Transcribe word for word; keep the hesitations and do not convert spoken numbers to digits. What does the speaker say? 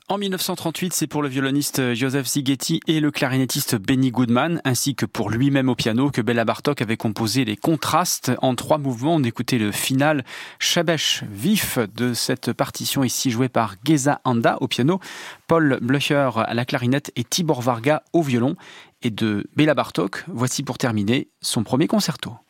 En dix-neuf cent trente-huit, c'est pour le violoniste Joseph Szigeti et le clarinettiste Benny Goodman, ainsi que pour lui-même au piano, que Béla Bartók avait composé les contrastes en trois mouvements. On écoutait le final Sebesh vif de cette partition, ici jouée par Géza Anda au piano, Paul Blöcher à la clarinette et Tibor Varga au violon. Et de Béla Bartók, voici pour terminer son premier concerto.